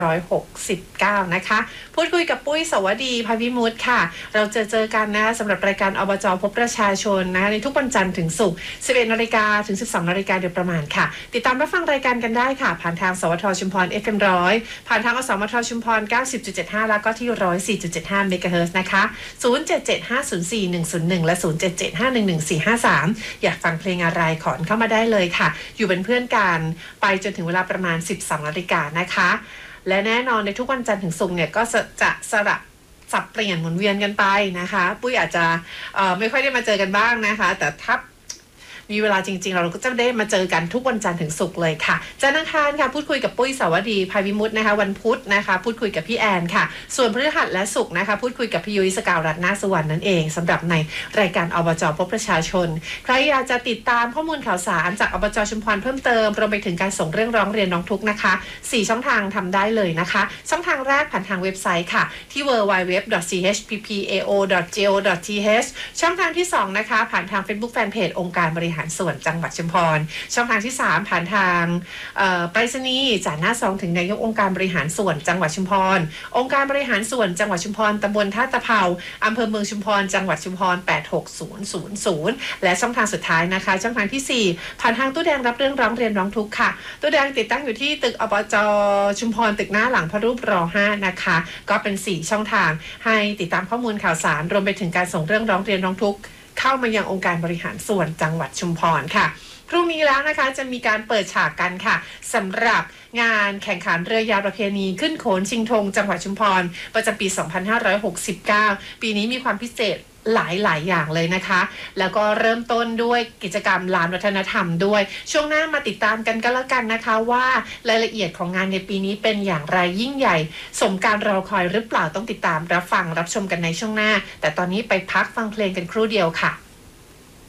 169นะคะพูดคุยกับปุ้ยสวัสดีภาวิมุตค่ะเราเจอกันนะสำหรับรายการอบจพบประชาชนนะในทุกวันจันทร์ถึงศุกร์ 11 นาฬิกาถึง 12 นาฬิกาโดยประมาณค่ะติดตามรับฟังรายการกันได้ค่ะผ่านทางสวทชุมพร FM 100ผ่านทางอสมทชุมพร 90.75 แล้วก็ที่ 104.75 เมกะเฮิรตซ์นะคะ 0775041101 และ 0775111453 อยากฟังเพลงอะไรขอเข้ามาได้เลยค่ะอยู่เป็นเพื่อนกันไปจนถึงเวลาประมาณ 12 นาฬิกานะคะและแน่นอนในทุกวันจันทร์ถึงศุกร์เนี่ยก็จะสับเปลี่ยนหมุนเวียนกันไปนะคะปุ้ยอาจจะไม่ค่อยได้มาเจอกันบ้างนะคะแต่ถ้ามีเวลาจริงๆเราก็จะได้มาเจอกันทุกวันจันทร์ถึงศุกร์เลยค่ะจันทร์อังคารค่ะพูดคุยกับปุ้ยสวัสดีภาวิมุตนะคะวันพุธนะคะพูดคุยกับพี่แอนค่ะส่วนพฤหัสและศุกร์นะคะพูดคุยกับพี่ยุ้ยสกาวรัตน์นาสุวรรณนั่นเองสำหรับในรายการอบจพบประชาชนใครอยากจะติดตามข้อมูลข่าวสารจากอบจชุมพรเพิ่มเติมรวมไปถึงการส่งเรื่องร้องเรียนร้องทุกข์นะคะ4ช่องทางทำได้เลยนะคะช่องทางแรกผ่านทางเว็บไซต์ค่ะที่ www.chppao.go.th ช่องทางที่2นะคะผ่านทาง Facebook Fanpage องค์การบริหารส่วนจังหวัดชุมพรช่องทางที่3ผ่านทางไปรษณีย์จากหน้าซองถึงนายกองค์การบริหารส่วนจังหวัดชุมพรองค์การบริหารส่วนจังหวัดชุมพรตำบลท่าตะเภาอำเภอเมืองชุมพรจังหวัดชุมพร86000และช่องทางสุดท้ายนะคะช่องทางที่4ผ่านทางตู้แดงรับเรื่องร้องเรียนร้องทุกข์ค่ะตู้แดงติดตั้งอยู่ที่ตึกอบจชุมพรตึกหน้าหลังพระรูปร5นะคะก็เป็น4ช่องทางให้ติดตามข้อมูลข่าวสารรวมไปถึงการส่งเรื่องร้องเรียนร้องทุกข์เข้ามายังองค์การบริหารส่วนจังหวัดชุมพรค่ะพรุ่งนี้แล้วนะคะจะมีการเปิดฉากกันค่ะสำหรับงานแข่งขันเรือยาวประเพณีขึ้นโขนชิงธงจังหวัดชุมพรประจำปี 2569 ปีนี้มีความพิเศษหลายอย่างเลยนะคะแล้วก็เริ่มต้นด้วยกิจกรรมลานวัฒนธรรมด้วยช่วงหน้ามาติดตามกันก็แล้วกันนะคะว่ารายละเอียดของงานในปีนี้เป็นอย่างไรยิ่งใหญ่สมการรอคอยหรือเปล่าต้องติดตามรับฟังรับชมกันในช่วงหน้าแต่ตอนนี้ไปพักฟังเพลงกันครู่เดียวค่ะ